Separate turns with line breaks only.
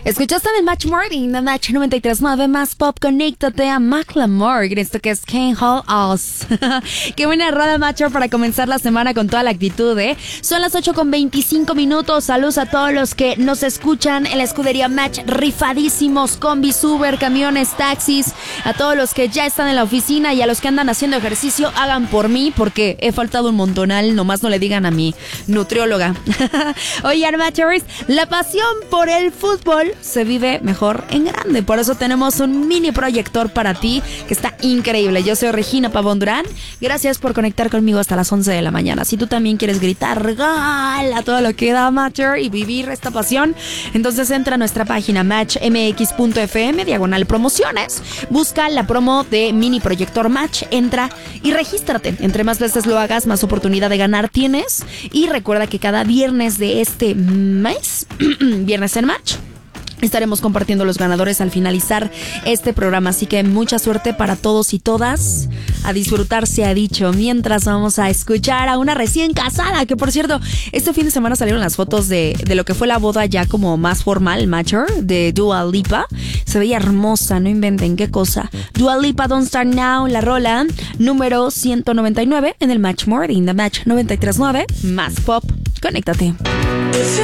Escuchaste el Match Morning, The Match 93.9 más pop. Conéctate a Macklemore, esto que es Can't Hold Us. Qué buena rola, Matcher, para comenzar la semana con toda la actitud, ¿eh? Son las 8:25. Saludos a todos los que nos escuchan en la escudería Match, rifadísimos, combis, Uber, camiones, taxis. A todos los que ya están en la oficina y a los que andan haciendo ejercicio, hagan por mí, porque he faltado un montonal, nomás no le digan a mi nutrióloga. Oigan, Matchers, la pasión por el fútbol se vive mejor en grande. Por eso tenemos un mini proyector para ti que está increíble. Yo soy Regina Pavón Durán. Gracias por conectar conmigo hasta las 11 de la mañana. Si tú también quieres gritar gol a todo lo que da Matcher y vivir esta pasión, entonces entra a nuestra página matchmx.fm/promociones. Busca la promo de mini proyector Match, entra y regístrate. Entre más veces lo hagas, más oportunidad de ganar tienes. Y recuerda que cada viernes de este mes, viernes en Match, estaremos compartiendo los ganadores al finalizar este programa, así que mucha suerte para todos y todas. A disfrutar se ha dicho. Mientras vamos a escuchar a una recién casada, que por cierto, este fin de semana salieron las fotos de lo que fue la boda ya como más formal, Matcher, de Dua Lipa. Se veía hermosa, no inventen qué cosa. Dua Lipa, Don't Start Now, la rola número 199 en el Match Morning, The Match 93.9, más pop. Conéctate.